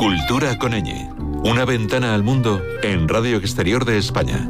Cultura con ñ. Una ventana al mundo en Radio Exterior de España.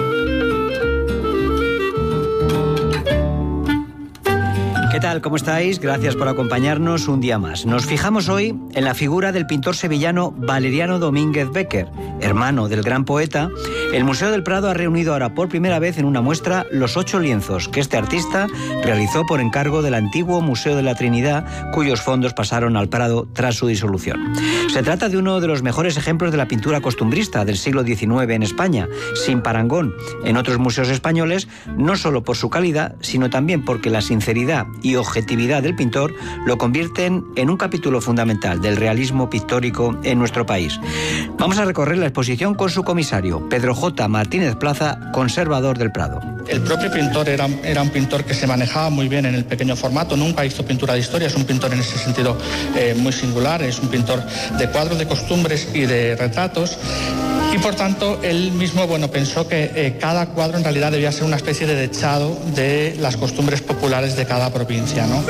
¿Qué tal? ¿Cómo estáis? Gracias por acompañarnos un día más. Nos fijamos hoy en la figura del pintor sevillano Valeriano Domínguez Bécquer, hermano del gran poeta. El Museo del Prado ha reunido ahora por primera vez en una muestra los 8 lienzos que este artista realizó por encargo del antiguo Museo de la Trinidad, cuyos fondos pasaron al Prado tras su disolución. Se trata de uno de los mejores ejemplos de la pintura costumbrista del siglo XIX en España, sin parangón en otros museos españoles, no solo por su calidad, sino también porque la sinceridad y objetividad del pintor lo convierten en un capítulo fundamental del realismo pictórico en nuestro país. Vamos a recorrer la exposición con su comisario, Pedro J. Martínez Plaza, conservador del Prado. El propio pintor era un pintor que se manejaba muy bien en el pequeño formato, nunca hizo pintura de historia, es un pintor en ese sentido muy singular, es un pintor de cuadros de costumbres y de retratos. Y por tanto, él mismo pensó que cada cuadro en realidad debía ser una especie de dechado de las costumbres populares de cada provincia, ¿no?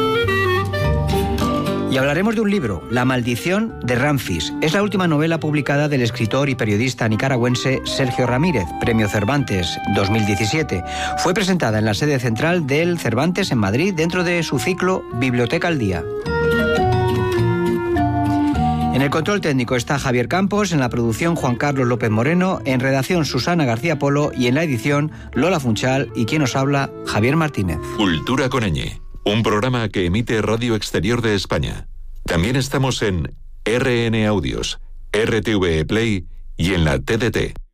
Y hablaremos de un libro, La maldición de Ramfis. Es la última novela publicada del escritor y periodista nicaragüense Sergio Ramírez, Premio Cervantes 2017. Fue presentada en la sede central del Cervantes en Madrid dentro de su ciclo Biblioteca al Día. En el control técnico está Javier Campos, en la producción Juan Carlos López Moreno, en redacción Susana García Polo y en la edición Lola Funchal y quien os habla, Javier Martínez. Cultura con ñ, un programa que emite Radio Exterior de España. También estamos en RN Audios, RTV Play y en la TDT.